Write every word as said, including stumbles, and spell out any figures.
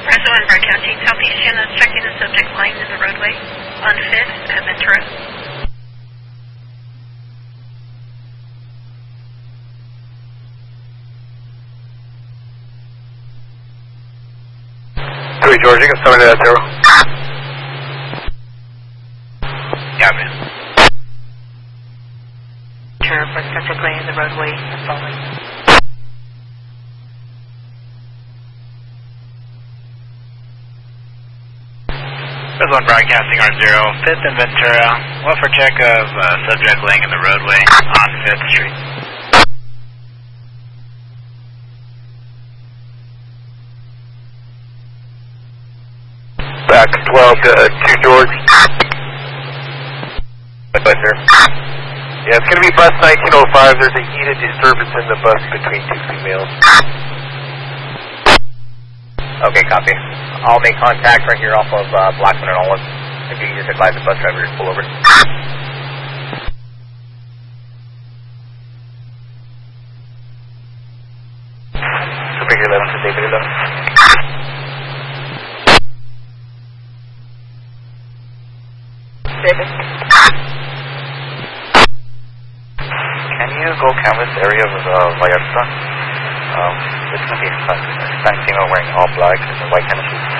Bravo and Broward County, Southeast Shannon, checking the subject line in the roadway on fifth at Ventura. three George, you can summon to that zero. Yeah, man. Ventura for subject line in the roadway and following. This one broadcasting R zero, fifth and Ventura. What for check of uh, subject laying in the roadway on fifth Street. Back twelve to two George. Sir. Yeah, it's going to be bus nineteen oh five. There's a heated disturbance in the bus between two females. Okay, copy. I'll make contact right here off of uh, Blackman and Olive. If you can just advise the bus driver to pull over. Figure eleven to David eleven. David. Can you go canvas area of the Vallarta? Um, it's going to be nineteen wearing all black and white tennis shoes.